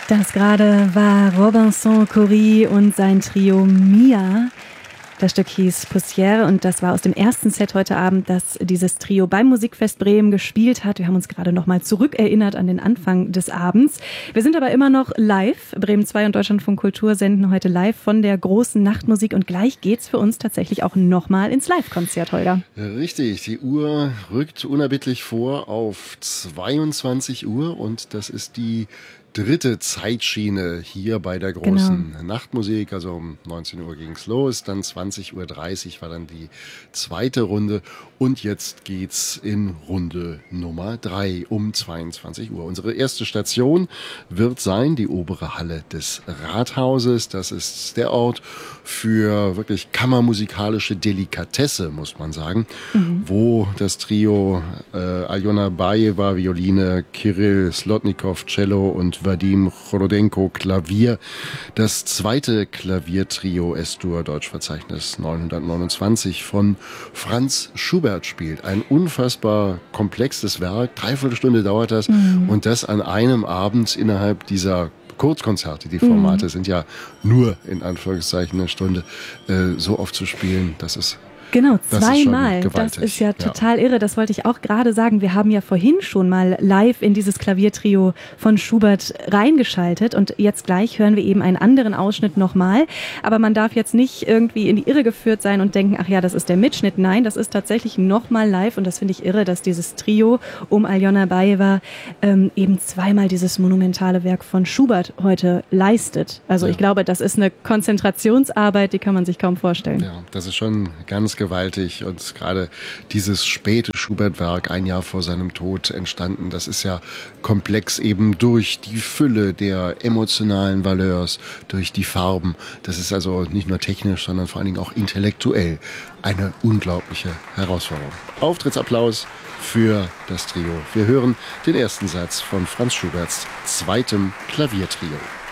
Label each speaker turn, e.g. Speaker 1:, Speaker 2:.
Speaker 1: Das gerade war Robinson Cory und sein Trio Mia. Das Stück hieß Poussière und das war aus dem ersten Set heute Abend, das dieses Trio beim Musikfest Bremen gespielt hat. Wir haben uns gerade noch mal zurückerinnert an den Anfang des Abends. Wir sind aber immer noch live. Bremen 2 und Deutschlandfunk Kultur senden heute live von der großen Nachtmusik und gleich geht's für uns tatsächlich auch noch mal ins Live-Konzert, Holger.
Speaker 2: Richtig, die Uhr rückt unerbittlich vor auf 22 Uhr und das ist die dritte Zeitschiene hier bei der großen Nachtmusik. Also um 19 Uhr ging's los, dann 20:30 Uhr war dann die zweite Runde und jetzt geht's in Runde Nummer 3 um 22 Uhr. Unsere erste Station wird sein die obere Halle des Rathauses. Das ist der Ort für wirklich kammermusikalische Delikatesse, muss man sagen, wo das Trio Aljona Bajeva, Violine, Kirill Slotnikow, Cello und Vadim Chorodenko, Klavier, das zweite Klaviertrio S-Dur, Deutschverzeichnis 929 von Franz Schubert spielt. Ein unfassbar komplexes Werk, 3/4 Stunde dauert das und das an einem Abend innerhalb dieser Kurzkonzerte, die Formate sind ja nur in Anführungszeichen eine Stunde, so oft zu spielen, das ist
Speaker 1: Genau,
Speaker 2: das
Speaker 1: zweimal. Das ist ja total irre. Das wollte ich auch gerade sagen. Wir haben ja vorhin schon mal live in dieses Klaviertrio von Schubert reingeschaltet und jetzt gleich hören wir eben einen anderen Ausschnitt nochmal. Aber man darf jetzt nicht irgendwie in die Irre geführt sein und denken, ach ja, das ist der Mitschnitt. Nein, das ist tatsächlich nochmal live und das finde ich irre, dass dieses Trio um Aljona Bajeva eben zweimal dieses monumentale Werk von Schubert heute leistet. Also ich glaube, das ist eine Konzentrationsarbeit, die kann man sich kaum vorstellen.
Speaker 2: Ja, das ist schon ganz gewaltig und gerade dieses späte Schubert-Werk, ein Jahr vor seinem Tod entstanden, das ist ja komplex eben durch die Fülle der emotionalen Valeurs, durch die Farben. Das ist also nicht nur technisch, sondern vor allen Dingen auch intellektuell eine unglaubliche Herausforderung. Auftrittsapplaus für das Trio. Wir hören den ersten Satz von Franz Schuberts zweitem Klaviertrio.